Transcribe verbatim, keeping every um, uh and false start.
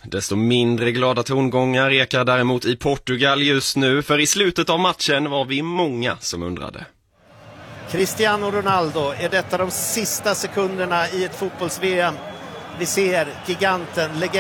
Desto mindre glada tongångar ekar däremot i Portugal just nu, för i slutet av matchen var vi många som undrade. Cristiano Ronaldo, är detta de sista sekunderna i ett fotbolls-V M? Vi ser giganten, legenden.